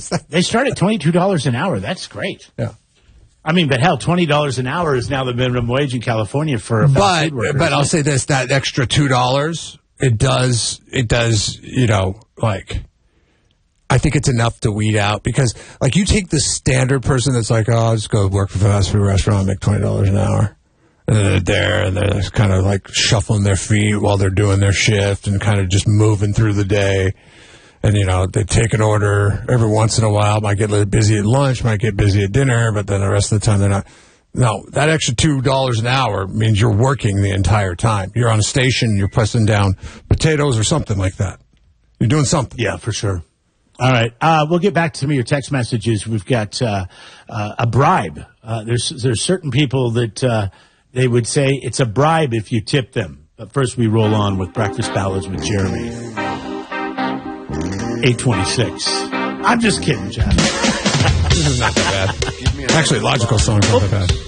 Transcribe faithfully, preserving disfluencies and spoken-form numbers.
They start at twenty-two dollars an hour. That's great. Yeah. I mean, but hell, twenty dollars an hour is now the minimum wage in California for a But, food worker. but I'll say this, that extra two dollars, it does, it does, you know, like, I think it's enough to weed out because, like, you take the standard person that's like, oh, I'll just go work for a fast food restaurant and make twenty dollars an hour. And then they're there and they're just kind of like shuffling their feet while they're doing their shift and kind of just moving through the day. And, you know, they take an order every once in a while, might get a little busy at lunch, might get busy at dinner, but then the rest of the time they're not. No, that extra two dollars an hour means you're working the entire time. You're on a station, you're pressing down potatoes or something like that. You're doing something. Yeah, for sure. All right. Uh, we'll get back to some of your text messages. We've got uh, uh, a bribe. Uh, there's there's certain people that uh, they would say it's a bribe if you tip them. But first we roll on with Breakfast Ballads with Jeremy. eight twenty-six. I'm just kidding, Jeff. This is not that bad. Actually, Logical song's not that bad.